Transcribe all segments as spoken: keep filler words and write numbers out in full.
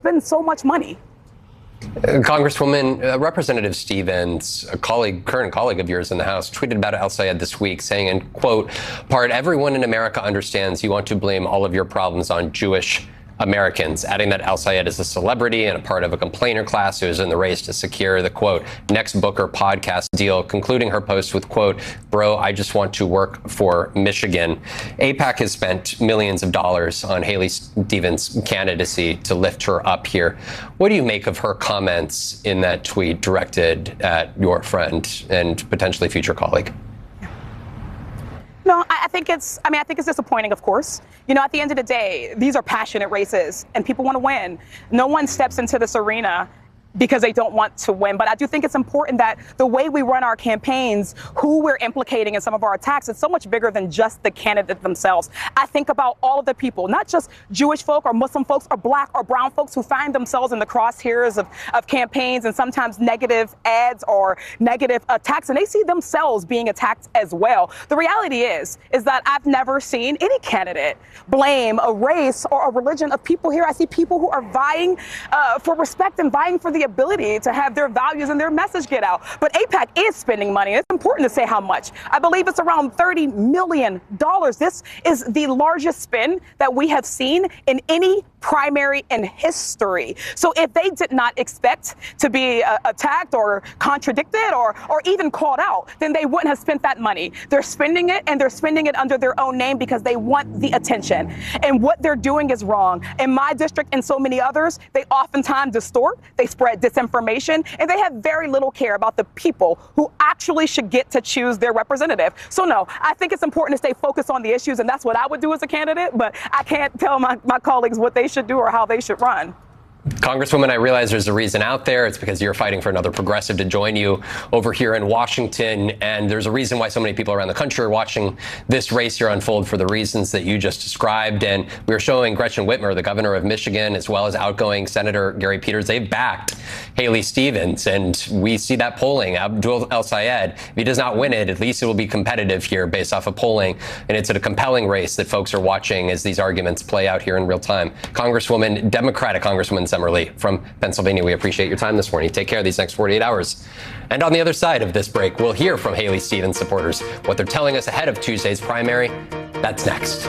spend so much money. Uh, Congresswoman, uh, Representative Stevens, a colleague, current colleague of yours in the House, tweeted about El-Sayed this week, saying, in quote, part, everyone in America understands you want to blame all of your problems on Jewish Americans, adding that El-Sayed is a celebrity and a part of a complainer class who is in the race to secure the, quote, next book or podcast deal, concluding her post with, quote, bro, I just want to work for Michigan. AIPAC has spent millions of dollars on Haley Stevens' candidacy to lift her up here. What do you make of her comments in that tweet directed at your friend and potentially future colleague? No, I think it's, I mean, I think it's disappointing, of course. You know, at the end of the day, these are passionate races and people want to win. No one steps into this arena because they don't want to win. But I do think it's important that the way we run our campaigns, who we're implicating in some of our attacks, is so much bigger than just the candidate themselves. I think about all of the people, not just Jewish folk or Muslim folks or black or brown folks who find themselves in the crosshairs of, of campaigns and sometimes negative ads or negative attacks, and they see themselves being attacked as well. The reality is, is that I've never seen any candidate blame a race or a religion of people here. I see people who are vying uh, for respect and vying for the ability to have their values and their message get out. But AIPAC is spending money. It's important to say how much. I believe it's around thirty million dollars. This is the largest spend that we have seen in any primary in history. So if they did not expect to be uh, attacked or contradicted or, or even called out, then they wouldn't have spent that money. They're spending it, and they're spending it under their own name because they want the attention. And what they're doing is wrong. In my district and so many others, they oftentimes distort, they spread disinformation, and they have very little care about the people who actually should get to choose their representative. So no, I think it's important to stay focused on the issues, and that's what I would do as a candidate, but I can't tell my, my colleagues what they should do or how they should run. Congresswoman, I realize there's a reason out there. It's because you're fighting for another progressive to join you over here in Washington. And there's a reason why so many people around the country are watching this race here unfold for the reasons that you just described. And we were showing Gretchen Whitmer, the governor of Michigan, as well as outgoing Senator Gary Peters. They've backed Haley Stevens. And we see that polling. Abdul El-Sayed, if he does not win it, at least it will be competitive here based off of polling. And it's a compelling race that folks are watching as these arguments play out here in real time. Congresswoman, Democratic Congresswoman Semmerly from Pennsylvania, we appreciate your time this morning. Take care of these next forty-eight hours. And on the other side of this break, we'll hear from Haley Stevens supporters, what they're telling us ahead of Tuesday's primary. That's next.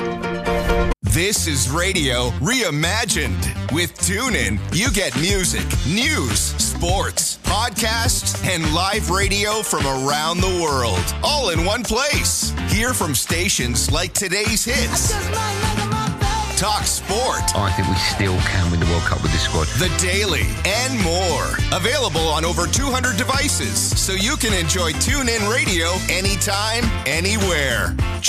This is Radio Reimagined. With TuneIn, you get music, news, sports, podcasts, and live radio from around the world, all in one place. Hear from stations like Today's Hits, Talk Sport. I think we still can win the World Cup with this squad. The Daily, and more. Available on over two hundred devices, so you can enjoy TuneIn Radio anytime, anywhere.